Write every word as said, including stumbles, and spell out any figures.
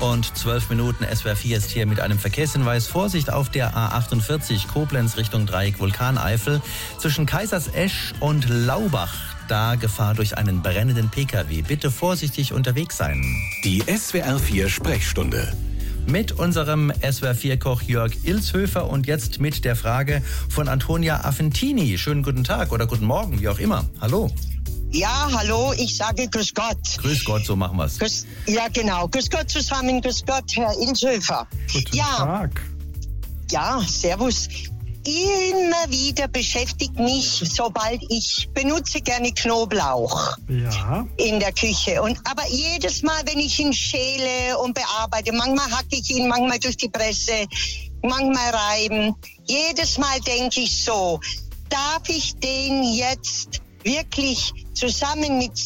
und zwölf Minuten. S W R vier ist hier mit einem Verkehrshinweis. Vorsicht auf der A achtundvierzig Koblenz Richtung Dreieck Vulkaneifel zwischen Kaisersesch und Laubach. Da Gefahr durch einen brennenden Pkw. Bitte vorsichtig unterwegs sein. Die S W R vier Sprechstunde. Mit unserem S W R vier Koch Jörg Ilshöfer und jetzt mit der Frage von Antonia Affentini. Schönen guten Tag oder guten Morgen, wie auch immer. Hallo. Ja, hallo, ich sage Grüß Gott. Grüß Gott, so machen wir's. Grüß, ja, genau. Grüß Gott zusammen, Grüß Gott, Herr Ilshöfer. Guten ja, Tag. Ja, servus. Immer wieder beschäftigt mich, sobald ich benutze gerne Knoblauch Ja. in der Küche. Und aber jedes Mal, wenn ich ihn schäle und bearbeite, manchmal hacke ich ihn, manchmal durch die Presse, manchmal reiben. Jedes Mal denke ich so, darf ich den jetzt wirklich zusammen mit